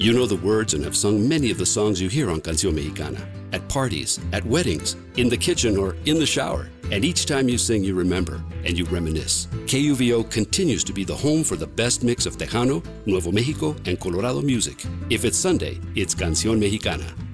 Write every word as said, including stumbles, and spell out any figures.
You know the words and have sung many of the songs you hear on Canción Mexicana, at parties, at weddings, in the kitchen, or in the shower. And each time you sing, you remember and you reminisce. K U V O continues to be the home for the best mix of Tejano, Nuevo Mexico, and Colorado music. If it's Sunday, it's Canción Mexicana.